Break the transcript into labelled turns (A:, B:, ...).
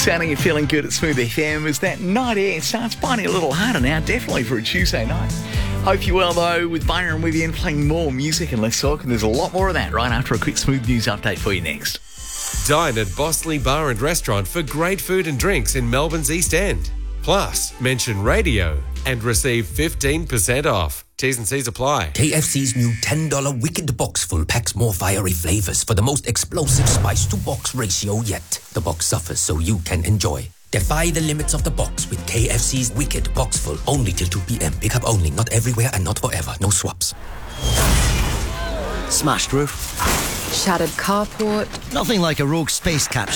A: Sounding and feeling good at Smooth FM as that night air starts biting a little harder now, definitely for a Tuesday night. Hope you're well though, with Byron with you and playing more music and less talk, and there's a lot more of that right after a quick Smooth News update for you next.
B: Dine at Bossley Bar and Restaurant for great food and drinks in Melbourne's East End. Plus, mention radio and receive 15% off. T's and C's apply.
C: KFC's new $10 Wicked Box full packs more fiery flavours for the most explosive spice-to-box ratio yet. The box suffers so you can enjoy. Defy the limits of the box with KFC's Wicked Box full. Only till 2 p.m. Pick up only, not everywhere and not forever. No swaps.
D: Smashed roof.
E: Shattered carport.
D: Nothing like a rogue space capsule.